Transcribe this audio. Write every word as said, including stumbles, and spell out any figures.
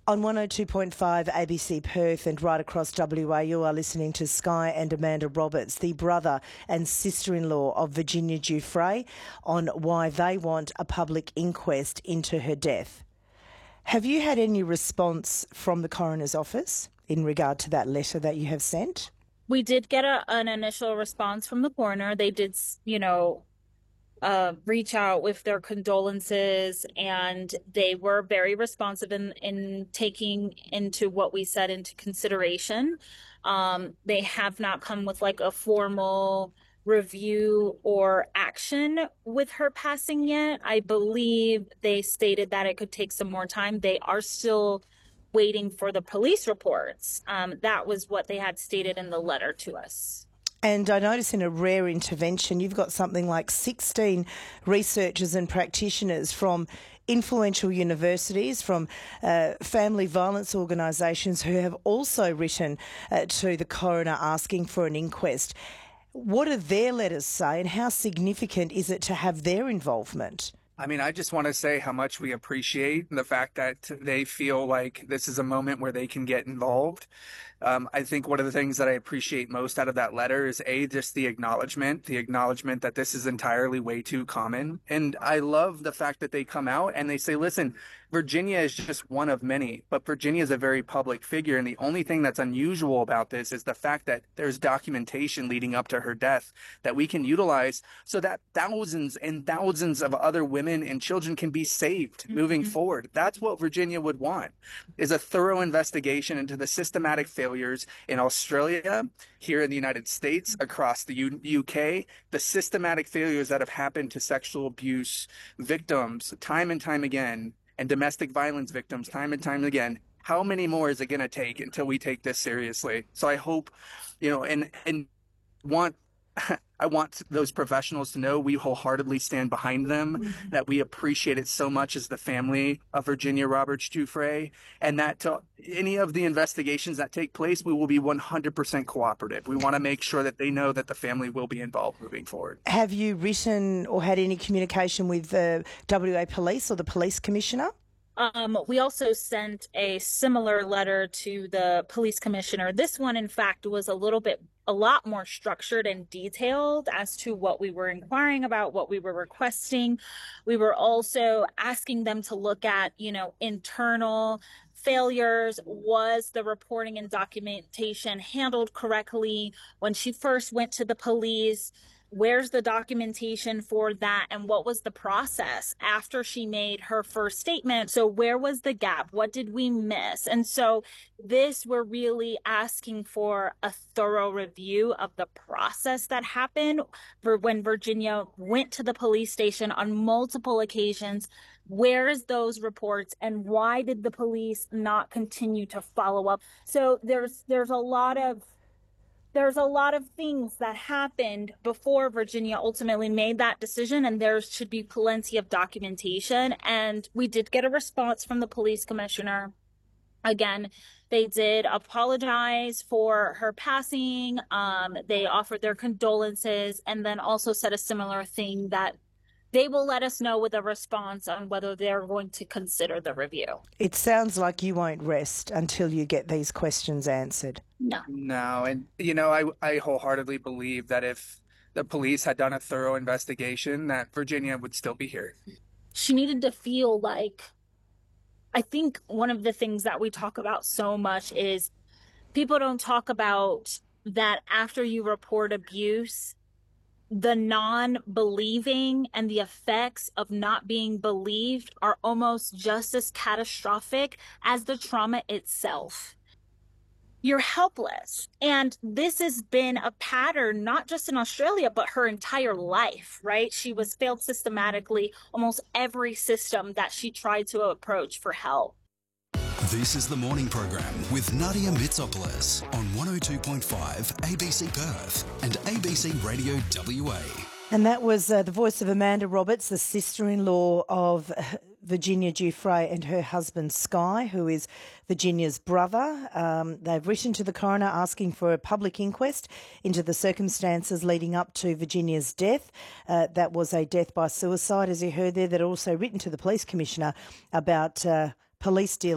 On one oh two point five A B C Perth and right across W A, you are listening to Sky and Amanda Roberts, the brother and sister-in-law of Virginia Giuffre, on why they want a public inquest into her death. Have you had any response from the coroner's office in regard to that letter that you have sent? We did get a, an initial response from the coroner. They did, you know, uh, reach out with their condolences, and they were very responsive in, in taking into what we said into consideration. Um, they have not come with like a formal review or action with her passing yet. I believe they stated that it could take some more time. They are still waiting for the police reports. Um, that was what they had stated in the letter to us. And I notice in a rare intervention, you've got something like sixteen researchers and practitioners from influential universities, from uh, family violence organisations who have also written uh, to the coroner asking for an inquest. What do their letters say, and how significant is it to have their involvement? I mean, I just want to say how much we appreciate the fact that they feel like this is a moment where they can get involved. Um, I think one of the things that I appreciate most out of that letter is, A, just the acknowledgement, the acknowledgement that this is entirely way too common. And I love the fact that they come out and they say, listen, Virginia is just one of many, but Virginia is a very public figure. And the only thing that's unusual about this is the fact that there's documentation leading up to her death that we can utilize so that thousands and thousands of other women and children can be saved moving mm-hmm. forward. That's what Virginia would want, is a thorough investigation into the systematic failures in Australia, here in the United States, across the U- UK, the systematic failures that have happened to sexual abuse victims time and time again, and domestic violence victims time and time again. How many more is it going to take until we take this seriously? So I hope, you know, and and want I want those professionals to know we wholeheartedly stand behind them, mm-hmm. that we appreciate it so much as the family of Virginia Roberts Giuffre, and that to any of the investigations that take place, we will be one hundred percent cooperative. We want to make sure that they know that the family will be involved moving forward. Have you written or had any communication with the W A Police or the Police Commissioner? Um, we also sent a similar letter to the police commissioner. This one, in fact, was a little bit, a lot more structured and detailed as to what we were inquiring about, what we were requesting. We were also asking them to look at, you know, internal failures. Was the reporting and documentation handled correctly? When she first went to the police, where's the documentation for that? And what was the process after she made her first statement? So where was the gap? What did we miss? And so this, we're really asking for a thorough review of the process that happened for when Virginia went to the police station on multiple occasions. Where is those reports, and why did the police not continue to follow up? So there's there's a lot of There's a lot of things that happened before Virginia ultimately made that decision, and there should be plenty of documentation. And we did get a response from the police commissioner. Again, they did apologize for her passing. Um, they offered their condolences, and then also said a similar thing that they will let us know with a response on whether they're going to consider the review. It sounds like you won't rest until you get these questions answered. No. No. And, you know, I, I wholeheartedly believe that if the police had done a thorough investigation, that Virginia would still be here. She needed to feel like, I think one of the things that we talk about so much is people don't talk about that after you report abuse, the non-believing and the effects of not being believed are almost just as catastrophic as the trauma itself. You're helpless. And this has been a pattern, not just in Australia, but her entire life, right? She was failed systematically, almost every system that she tried to approach for help. This is the morning program with Nadia Mitsopoulos on one oh two point five A B C Perth and A B C Radio W A. And that was uh, the voice of Amanda Roberts, the sister-in-law of Virginia Giuffre and her husband Sky, who is Virginia's brother. Um, they've written to the coroner asking for a public inquest into the circumstances leading up to Virginia's death. Uh, that was a death by suicide, as you heard there. They'd also written to the police commissioner about uh, police dealing